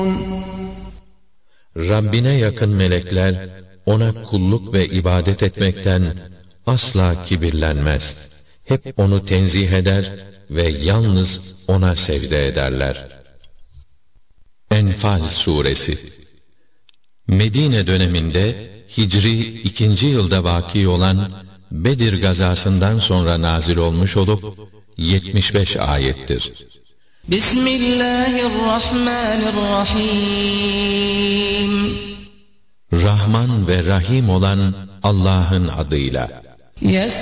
Rabbine yakın melekler, ona kulluk ve ibadet etmekten asla kibirlenmez. Hep onu tenzih eder ve yalnız ona secde ederler. Enfal Suresi Medine döneminde Hicri 2. yılda vaki olan Bedir gazasından sonra nazil olmuş olup 75 ayettir. Bismillahirrahmanirrahim. Rahman ve Rahim olan Allah'ın adıyla.